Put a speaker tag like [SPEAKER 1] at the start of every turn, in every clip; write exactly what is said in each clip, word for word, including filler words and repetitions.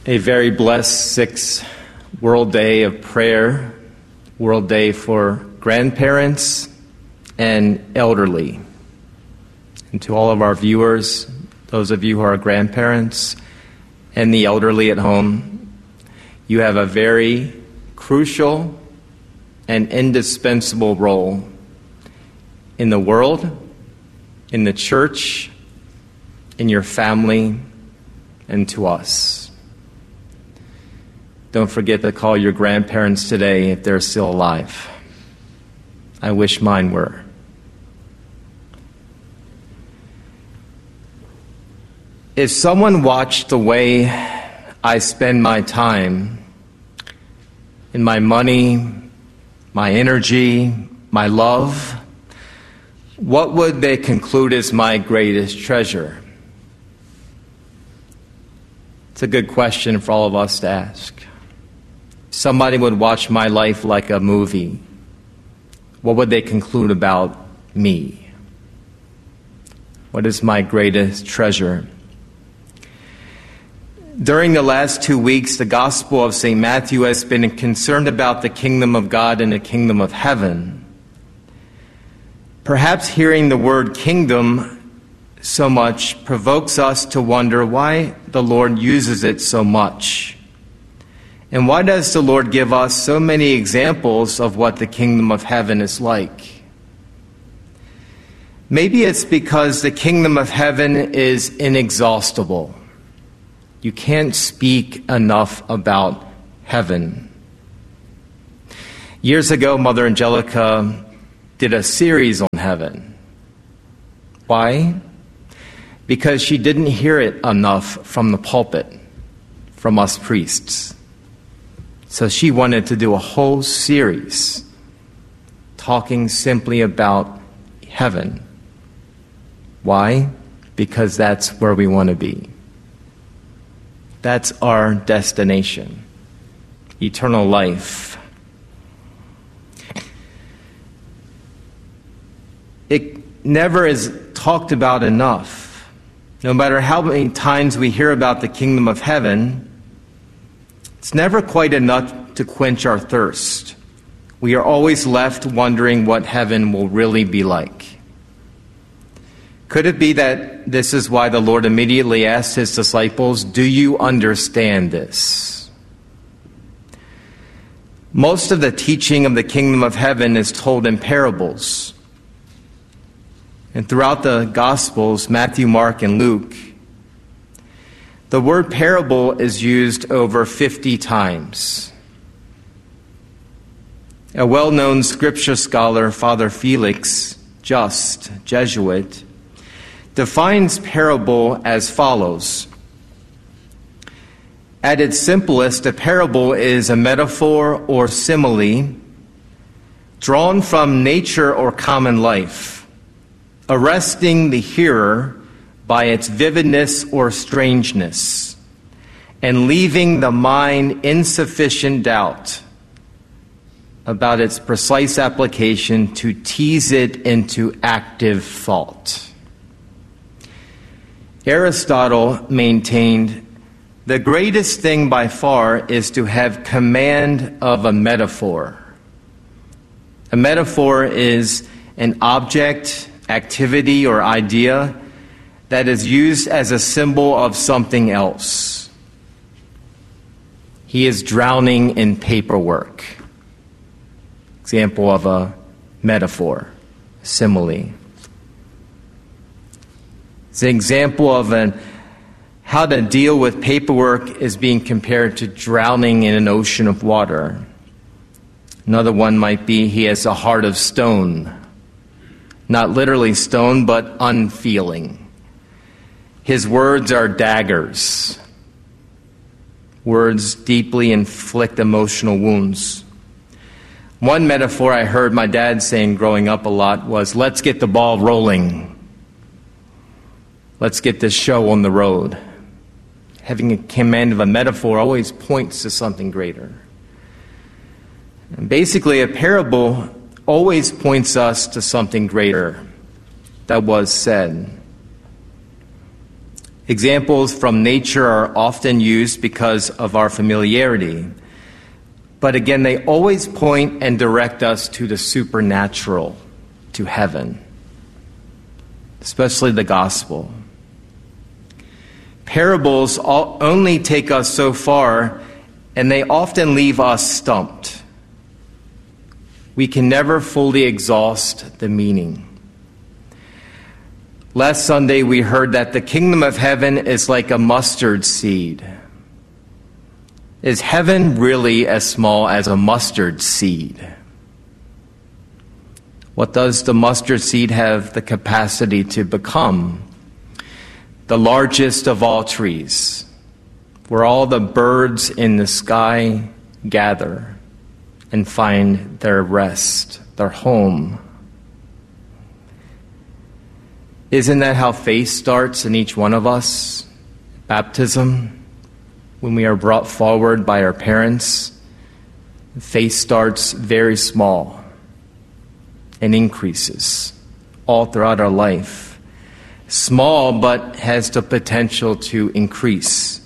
[SPEAKER 1] A very blessed sixth World Day of Prayer, World Day for grandparents and elderly. And to all of our viewers, those of you who are grandparents and the elderly at home, you have a very crucial and indispensable role in the world, in the church, in your family, and to us. Don't forget to call your grandparents today if they're still alive. I wish mine were. If someone watched the way I spend my time, and my money, my energy, my love, what would they conclude is my greatest treasure? It's a good question for all of us to ask. Somebody would watch my life like a movie. What would they conclude about me? What is my greatest treasure? During the last two weeks, the Gospel of Saint Matthew has been concerned about the kingdom of God and the kingdom of heaven. Perhaps hearing the word kingdom so much provokes us to wonder why the Lord uses it so much. And why does the Lord give us so many examples of what the kingdom of heaven is like? Maybe it's because the kingdom of heaven is inexhaustible. You can't speak enough about heaven. Years ago, Mother Angelica did a series on heaven. Why? Because she didn't hear it enough from the pulpit, from us priests. So she wanted to do a whole series talking simply about heaven. Why? Because that's where we want to be. That's our destination, eternal life. It never is talked about enough. No matter how many times we hear about the kingdom of heaven, it's never quite enough to quench our thirst. We are always left wondering what heaven will really be like. Could it be that this is why the Lord immediately asked his disciples, "Do you understand this?" Most of the teaching of the kingdom of heaven is told in parables. And throughout the Gospels, Matthew, Mark, and Luke, the word parable is used over fifty times. A well-known scripture scholar, Father Felix Just, Jesuit, defines parable as follows. At its simplest, a parable is a metaphor or simile drawn from nature or common life, arresting the hearer by its vividness or strangeness, and leaving the mind insufficient doubt about its precise application to tease it into active thought. Aristotle maintained the greatest thing by far is to have command of a metaphor. A metaphor is an object, activity, or idea that is used as a symbol of something else. He is drowning in paperwork. Example of a metaphor, simile. It's an example of an, how to deal with paperwork is being compared to drowning in an ocean of water. Another one might be he has a heart of stone. Not literally stone, but unfeeling. His words are daggers. Words deeply inflict emotional wounds. One metaphor I heard my dad saying growing up a lot was, "Let's get the ball rolling. Let's get this show on the road." Having a command of a metaphor always points to something greater. And basically, a parable always points us to something greater that was said. Examples from nature are often used because of our familiarity. But again, they always point and direct us to the supernatural, to heaven, especially the gospel. Parables all, only take us so far, and they often leave us stumped. We can never fully exhaust the meaning. Last Sunday, we heard that the kingdom of heaven is like a mustard seed. Is heaven really as small as a mustard seed? What does the mustard seed have the capacity to become? The largest of all trees, where all the birds in the sky gather and find their rest, their home. Isn't that how faith starts in each one of us? Baptism, when we are brought forward by our parents, faith starts very small and increases all throughout our life. Small, but has the potential to increase.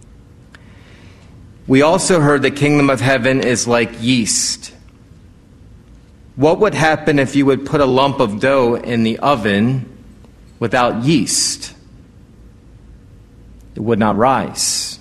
[SPEAKER 1] We also heard the kingdom of heaven is like yeast. What would happen if you would put a lump of dough in the oven without yeast? It would not rise.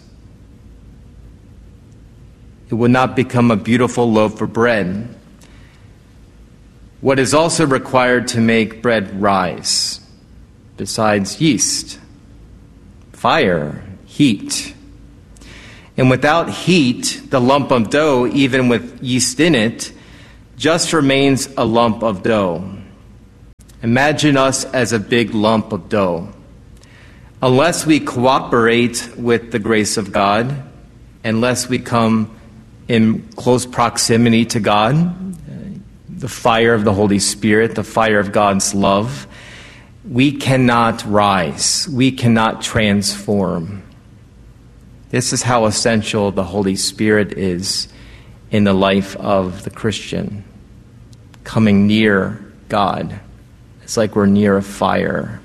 [SPEAKER 1] It would not become a beautiful loaf of bread. What is also required to make bread rise, besides yeast? Fire, heat. And without heat, the lump of dough, even with yeast in it, just remains a lump of dough. Imagine us as a big lump of dough. Unless we cooperate with the grace of God, unless we come in close proximity to God, the fire of the Holy Spirit, the fire of God's love, we cannot rise. We cannot transform. This is how essential the Holy Spirit is in the life of the Christian. Coming near God. It's like we're near a fire.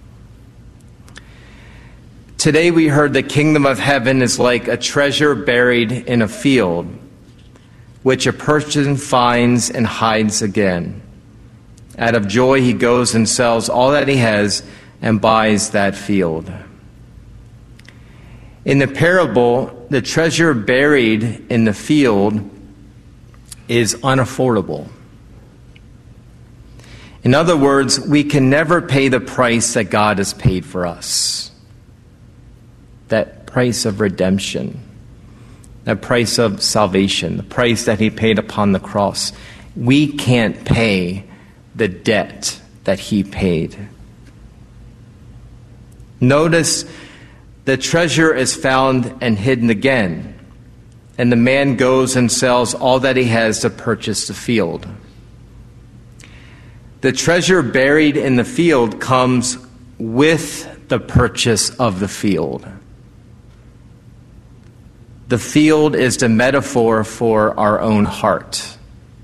[SPEAKER 1] Today we heard the kingdom of heaven is like a treasure buried in a field, which a person finds and hides again. Out of joy he goes and sells all that he has and buys that field. In the parable, the treasure buried in the field is unaffordable. In other words, we can never pay the price that God has paid for us. That price of redemption, that price of salvation, the price that he paid upon the cross. We can't pay the debt that he paid. Notice the treasure is found and hidden again, and the man goes and sells all that he has to purchase the field. The treasure buried in the field comes with the purchase of the field. The field is the metaphor for our own heart.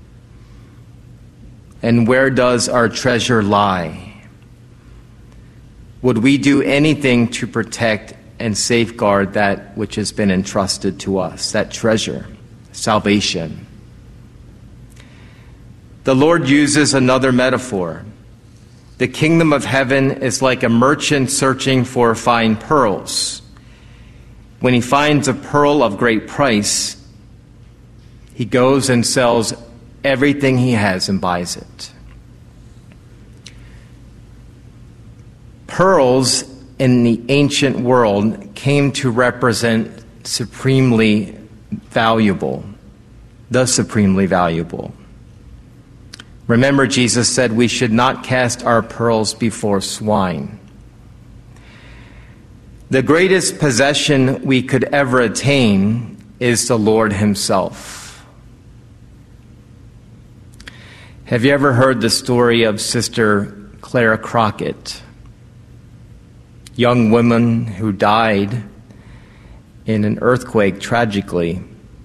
[SPEAKER 1] And where does our treasure lie? Would we do anything to protect and safeguard that which has been entrusted to us, that treasure, salvation? The Lord uses another metaphor. The kingdom of heaven is like a merchant searching for fine pearls. When he finds a pearl of great price, he goes and sells everything he has and buys it. Pearls in the ancient world came to represent supremely valuable, the supremely valuable. Remember, Jesus said we should not cast our pearls before swine. The greatest possession we could ever attain is the Lord himself. Have you ever heard the story of Sister Clara Crockett? Young woman who died in an earthquake tragically.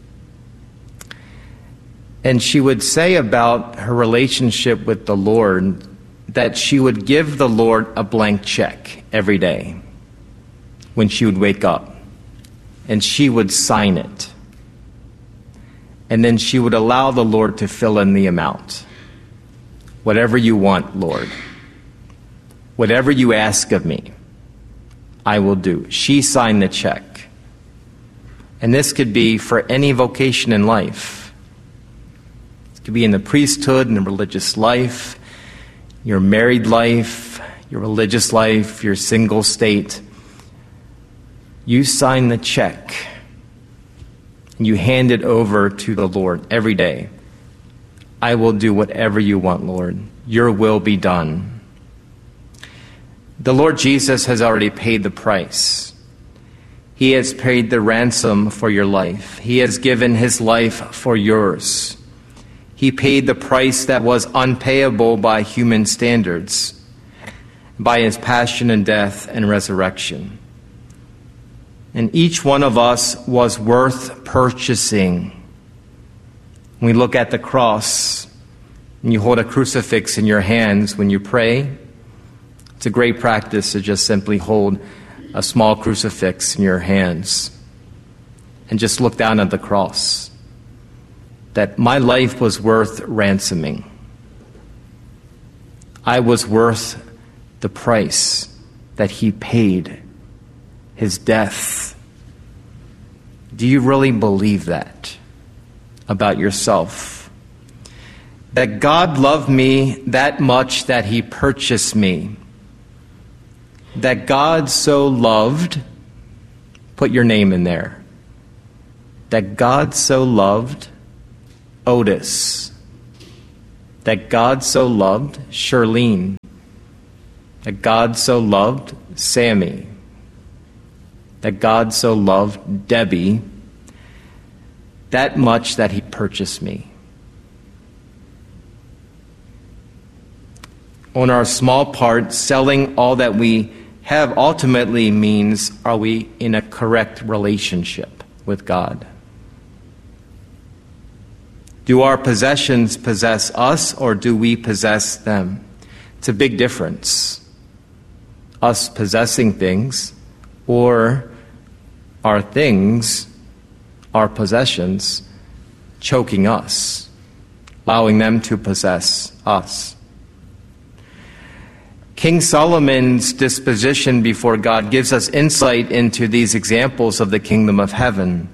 [SPEAKER 1] And she would say about her relationship with the Lord that she would give the Lord a blank check every day. when she would wake up, and she would sign it. And then she would allow the Lord to fill in the amount. Whatever you want, Lord. Whatever you ask of me, I will do. She signed the check. And this could be for any vocation in life. It could be in the priesthood, in the religious life, your married life, your religious life, your single state. You sign the check. And you hand it over to the Lord every day. I will do whatever you want, Lord. Your will be done. The Lord Jesus has already paid the price. He has paid the ransom for your life. He has given his life for yours. He paid the price that was unpayable by human standards, by his passion and death and resurrection. And each one of us was worth purchasing. When we look at the cross, and you hold a crucifix in your hands when you pray, it's a great practice to just simply hold a small crucifix in your hands and just look down at the cross. That my life was worth ransoming. I was worth the price that he paid. His death. Do you really believe that about yourself? That God loved me that much that he purchased me. That God so loved, put your name in there. That God so loved Otis. That God so loved Charlene. That God so loved Sammy. That God so loved Debbie that much that he purchased me. On our small part, selling all that we have ultimately means, are we in a correct relationship with God? Do our possessions possess us, or do we possess them? It's a big difference. Us possessing things, or our things, our possessions, choking us, allowing them to possess us. King Solomon's disposition before God gives us insight into these examples of the kingdom of heaven.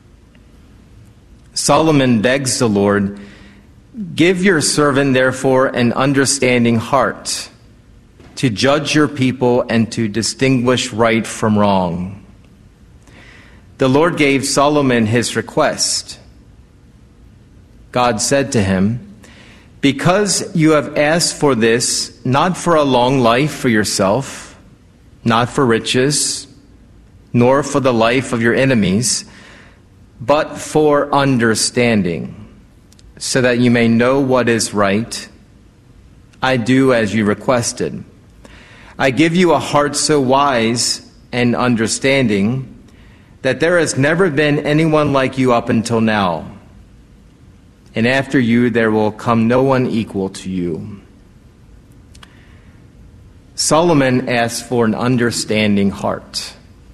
[SPEAKER 1] Solomon begs the Lord, "Give your servant, therefore, an understanding heart to judge your people and to distinguish right from wrong." The Lord gave Solomon his request. God said to him, "Because you have asked for this, not for a long life for yourself, not for riches, nor for the life of your enemies, but for understanding, so that you may know what is right, I do as you requested. I give you a heart so wise and understanding that there has never been anyone like you up until now. And after you, there will come no one equal to you." Solomon asked for an understanding heart.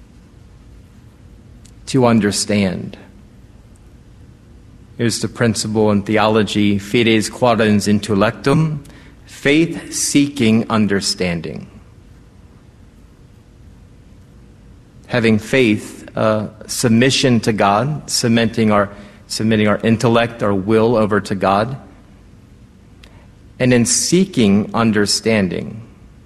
[SPEAKER 1] To understand. Here's the principle in theology, fides quaerens intellectum, faith seeking understanding. Having faith, uh, submission to God, cementing our submitting our intellect, our will over to God, and in seeking understanding.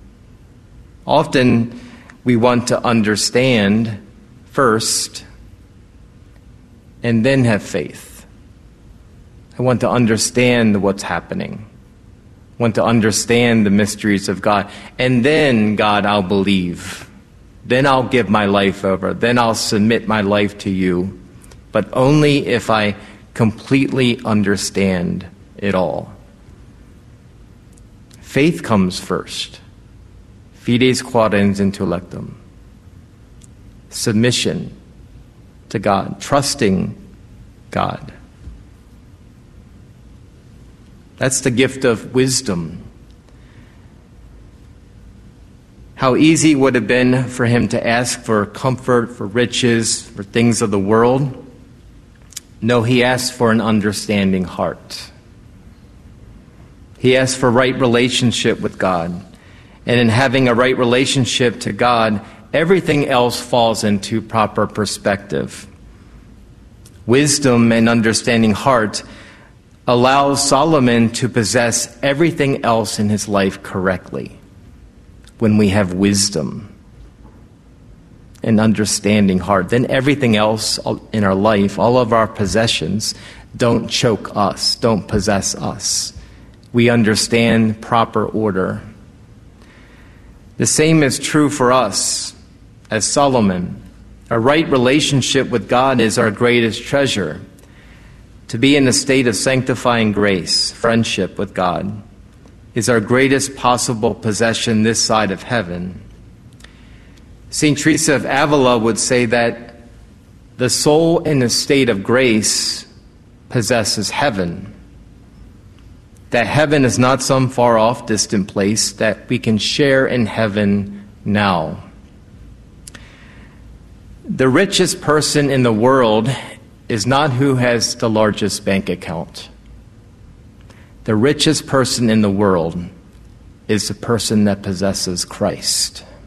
[SPEAKER 1] Often we want to understand first and then have faith. I want to understand what's happening. I want to understand the mysteries of God. And then, God, I'll believe. Then I'll give my life over. Then I'll submit my life to you. But only if I completely understand it all. Faith comes first. Fides quaerens intellectum. Submission to God. Trusting God. That's the gift of wisdom. How easy it would have been for him to ask for comfort, for riches, for things of the world. No, he asked for an understanding heart. He asked for right relationship with God. And in having a right relationship to God, everything else falls into proper perspective. Wisdom and understanding heart allows Solomon to possess everything else in his life correctly. When we have wisdom and understanding heart, then everything else in our life, all of our possessions, don't choke us, don't possess us. We understand proper order. The same is true for us as Solomon. A right relationship with God is our greatest treasure. To be in a state of sanctifying grace, friendship with God, is our greatest possible possession this side of heaven. Saint Teresa of Avila would say that the soul in a state of grace possesses heaven. That heaven is not some far-off, distant place, that we can share in heaven now. The richest person in the world is not who has the largest bank account. The richest person in the world is the person that possesses Christ.